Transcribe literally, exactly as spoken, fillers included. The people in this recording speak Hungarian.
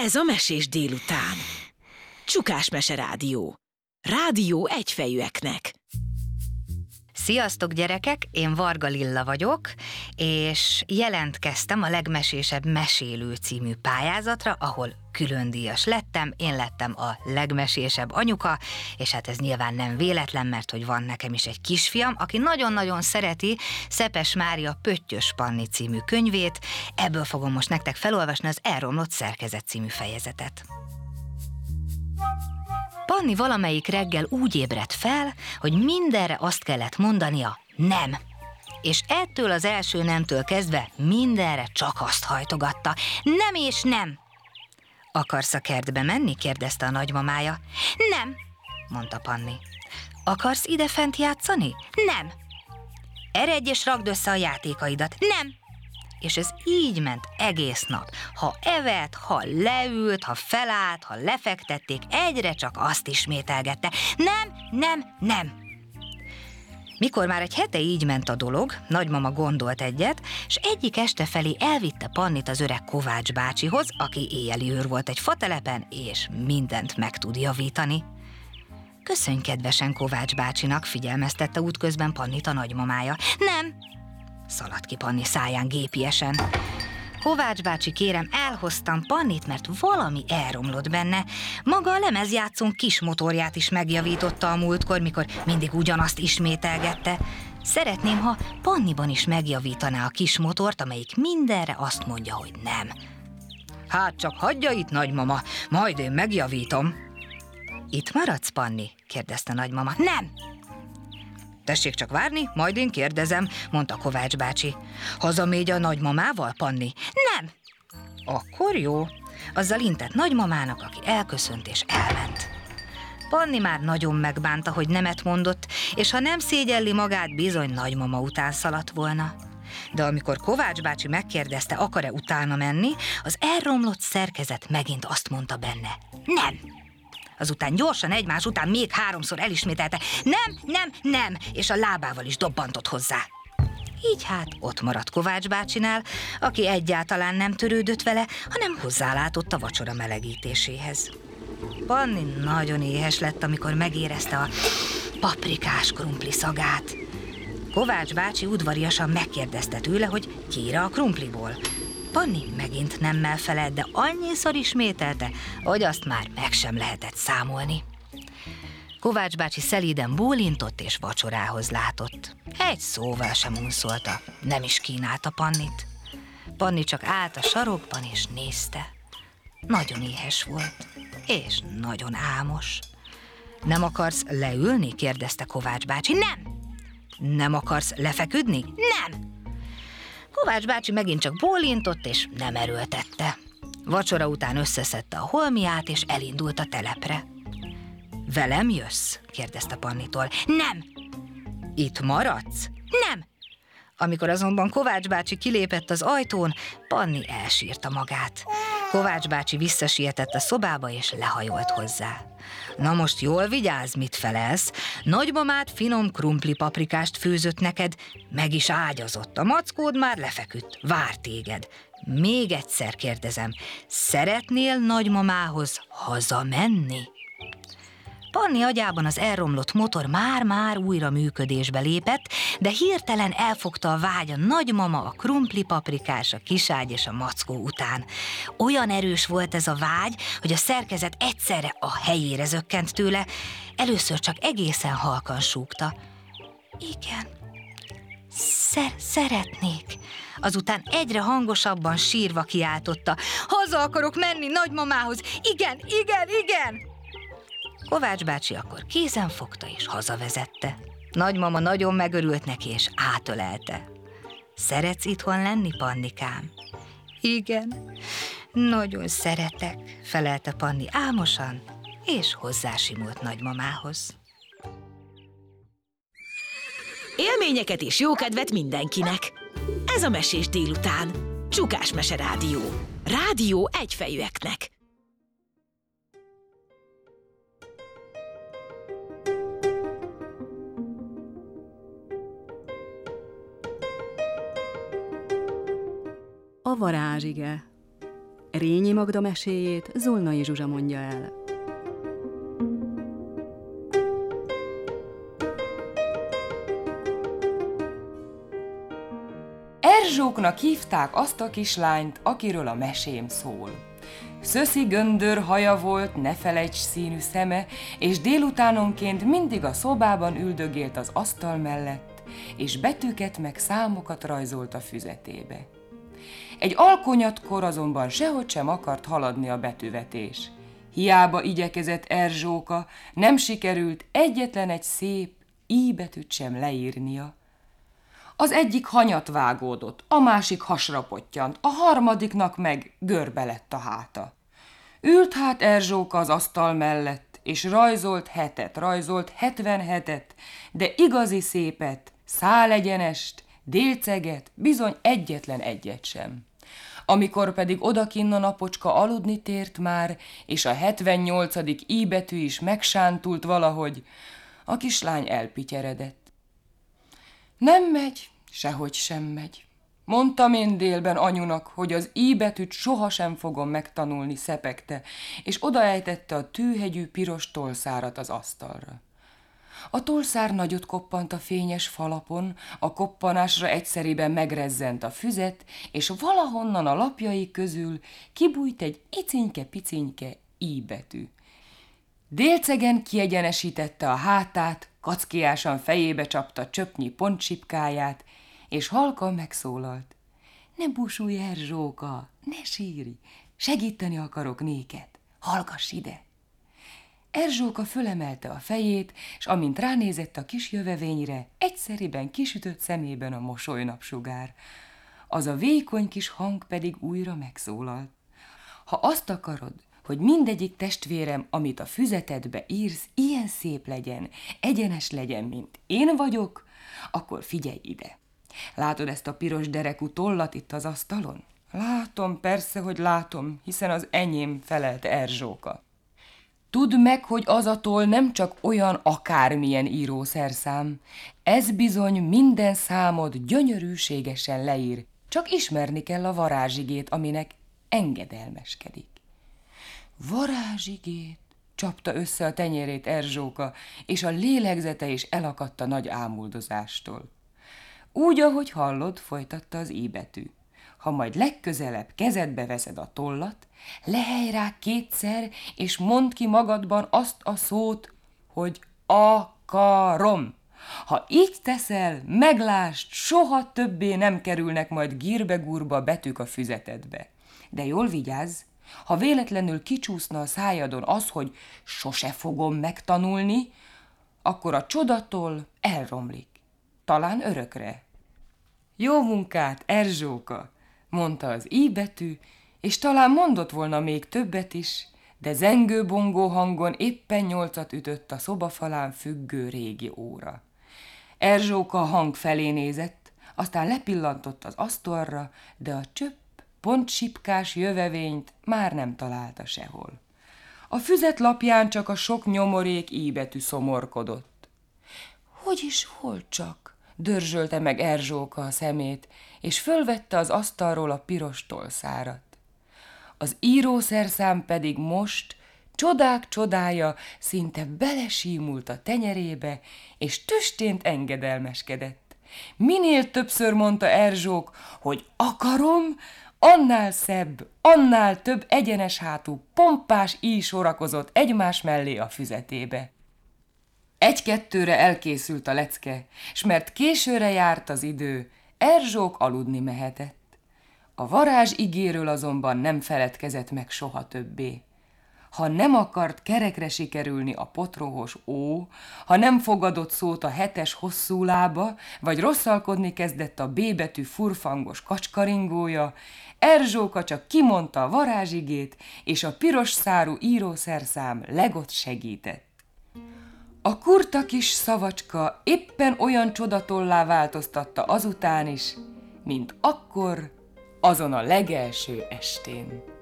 Ez a Mesés délután. Csukás Mese Rádió. Rádió egyfejűeknek. Sziasztok gyerekek, én Varga Lilla vagyok, és jelentkeztem a Legmesésebb Mesélő című pályázatra, ahol külön díjas lettem, én lettem a legmesésebb anyuka, és hát ez nyilván nem véletlen, mert hogy van nekem is egy kisfiam, aki nagyon-nagyon szereti Szepes Mária Pöttyös Panni című könyvét, ebből fogom most nektek felolvasni az Elromlott szerkezet című fejezetet. Panni valamelyik reggel úgy ébredt fel, hogy mindenre azt kellett mondania, nem. És ettől az első nemtől kezdve mindenre csak azt hajtogatta, nem és nem. Akarsz a kertbe menni? Kérdezte a nagymamája. Nem, mondta Panni. Akarsz idefent játszani? Nem. Eredj és rakd össze a játékaidat. Nem. És ez így ment egész nap. Ha evett, ha leült, ha felállt, ha lefektették, egyre csak azt ismételgette. Nem, nem, nem. Mikor már egy hete így ment a dolog, nagymama gondolt egyet, s egyik este felé elvitte Pannit az öreg Kovács bácsihoz, aki éjjeli őr volt egy fatelepen, és mindent meg tud javítani. Köszönj kedvesen Kovács bácsinak, figyelmeztette útközben Pannit a nagymamája. Nem! Szaladt ki Panni száján gépiesen. Kovács bácsi, kérem, elhoztam Pannit, mert valami elromlott benne. Maga a lemezjátszón kis motorját is megjavította a múltkor, mikor mindig ugyanazt ismételgette. Szeretném, ha Panniban is megjavítaná a kis motort, amelyik mindenre azt mondja, hogy nem. Hát csak hagyja itt, nagymama, majd én megjavítom. Itt maradsz, Panni? Kérdezte nagymama. Nem! Tessék csak várni, majd én kérdezem, mondta Kovács bácsi. Hazamégy a nagymamával, Panni? Nem! Akkor jó. Azzal intett nagymamának, aki elköszönt és elment. Panni már nagyon megbánta, hogy nemet mondott, és ha nem szégyelli magát, bizony nagymama után szaladt volna. De amikor Kovács bácsi megkérdezte, akar-e utána menni, az elromlott szerkezet megint azt mondta benne. Nem! Azután gyorsan egymás után még háromszor elismételte, nem, nem, nem, és a lábával is dobbantott hozzá. Így hát ott maradt Kovács bácsinál, aki egyáltalán nem törődött vele, hanem hozzálátott a vacsora melegítéséhez. Panni nagyon éhes lett, amikor megérezte a paprikás krumpli szagát. Kovács bácsi udvariasan megkérdezte tőle, hogy kire a krumpliból. Panni megint nemmel felelt, de annyiszor ismételte, hogy azt már meg sem lehetett számolni. Kovács bácsi szelíden bólintott és vacsorához látott. Egy szóval sem unszolta, nem is kínálta Pannit. Panni csak állt a sarokban és nézte. Nagyon éhes volt, és nagyon álmos. Nem akarsz leülni? Kérdezte Kovács bácsi. Nem! Nem akarsz lefeküdni? Nem! Kovács bácsi megint csak bólintott, és nem erőltette. Vacsora után összeszedte a holmiát, és elindult a telepre. Velem jössz? Kérdezte Pannitól. Nem! Itt maradsz? Nem! Amikor azonban Kovács bácsi kilépett az ajtón, Panni elsírta magát. Kovács bácsi visszasietett a szobába, és lehajolt hozzá. Na most jól vigyázz, mit felelsz. Nagymamád finom krumpli paprikást főzött neked, meg is ágyazott. A mackód már lefeküdt, vár téged. Még egyszer kérdezem, szeretnél nagymamához hazamenni? Panni agyában az elromlott motor már-már újra működésbe lépett, de hirtelen elfogta a vágy a nagymama, a krumpli paprikás, a kiságy és a mackó után. Olyan erős volt ez a vágy, hogy a szerkezet egyszerre a helyére zökkent tőle. Először csak egészen halkan súgta. Igen, Szer- szeretnék. Azután egyre hangosabban sírva kiáltotta. Haza akarok menni nagymamához. Igen, igen, igen! Kovács bácsi akkor kézen fogta és hazavezette. Nagymama nagyon megörült neki és átölelte. Szeretsz itthon lenni, Pannikám? Igen, nagyon szeretek, felelte Panni álmosan, és hozzásimult nagymamához. Élményeket és jókedvet mindenkinek. Ez a Mesés délután. Csukás Mese Rádió. Rádió egyfejűeknek. A varázsige. Rényi Magda meséjét Zolnai Zsuzsa mondja el. Erzsóknak hívták azt a kislányt, akiről a mesém szól. Szöszi göndör haja volt, ne felejts színű szeme, és délutánonként mindig a szobában üldögélt az asztal mellett, és betűket meg számokat rajzolt a füzetébe. Egy alkonyatkor azonban sehogy sem akart haladni a betűvetés. Hiába igyekezett Erzsóka, nem sikerült egyetlen egy szép i betűt sem leírnia. Az egyik hanyat vágódott, a másik hasra pottyant, a harmadiknak meg görbe lett a háta. Ült hát Erzsóka az asztal mellett, és rajzolt hetet, rajzolt hetvenhetet, de igazi szépet, szálegyenest, délceget, bizony egyetlen egyet sem. Amikor pedig odakinn a napocska aludni tért már, és a hetvennyolcadik i betű is megsántult valahogy, a kislány elpityeredett. Nem megy, sehogy sem megy. Mondtam én délben anyunak, hogy az i betűt sohasem fogom megtanulni, szepegte, és odaejtette a tűhegyű piros tolszárat az asztalra. A tolszár nagyot koppant a fényes falapon, a koppanásra egyszeriben megrezzent a füzet, és valahonnan a lapjai közül kibújt egy icinke-picinke i betű. Délcegen kiegyenesítette a hátát, kackiásan fejébe csapta csöpnyi pontsipkáját, és halkan megszólalt. Ne búsulj, Erzsóka, ne sírj, segíteni akarok néked, hallgass ide. Erzsóka fölemelte a fejét, és amint ránézett a kis jövevényre, egyszeriben kisütött szemében a mosolynapsugár. Az a vékony kis hang pedig újra megszólalt. Ha azt akarod, hogy mindegyik testvérem, amit a füzetedbe írsz, ilyen szép legyen, egyenes legyen, mint én vagyok, akkor figyelj ide. Látod ezt a piros derekú tollat itt az asztalon? Látom, persze, hogy látom, hiszen az enyém, felelte Erzsóka. Tudd meg, hogy az a toll nem csak olyan akármilyen írószerszám, ez bizony minden számod gyönyörűségesen leír, csak ismerni kell a varázsigét, aminek engedelmeskedik. Varázsigét, csapta össze a tenyérét Erzsóka, és a lélegzete is elakadt a nagy ámuldozástól. Úgy, ahogy hallod, folytatta az i betű. Ha majd legközelebb kezedbe veszed a tollat, lehely rá kétszer, és mondd ki magadban azt a szót, hogy akarom. Ha így teszel, meglásd, soha többé nem kerülnek majd gírbe-gúrba betűk a füzetedbe. De jól vigyázz, ha véletlenül kicsúszna a szájadon az, hogy sose fogom megtanulni, akkor a csodatól elromlik. Talán örökre. Jó munkát, Erzsóka, mondta az i betű, és talán mondott volna még többet is, de zengő-bongó hangon éppen nyolcat ütött a szobafalán függő régi óra. Erzsóka a hang felé nézett, aztán lepillantott az asztalra, de a csöpp, pontsipkás jövevényt már nem találta sehol. A füzet lapján csak a sok nyomorék i betű szomorkodott. Hogy is, hol csak? Dörzsölte meg Erzsóka a szemét, és fölvette az asztalról a piros tolszárat. Az írószerszám pedig most, csodák csodája, szinte belesímult a tenyerébe, és tüstént engedelmeskedett. Minél többször mondta Erzsók, hogy akarom, annál szebb, annál több egyenes hátú, pompás íj sorakozott egymás mellé a füzetébe. Egy-kettőre elkészült a lecke, s mert későre járt az idő, Erzsók aludni mehetett. A varázs igéről azonban nem feledkezett meg soha többé. Ha nem akart kerekre sikerülni a potróhos ó, ha nem fogadott szót a hetes hosszú lába, vagy rosszalkodni kezdett a B betű furfangos kacskaringója, Erzsóka csak kimondta a varázsigét, és a piros szárú írószerszám legott segített. A kurta kis szavacska éppen olyan csodatollá változtatta azután is, mint akkor, azon a legelső estén.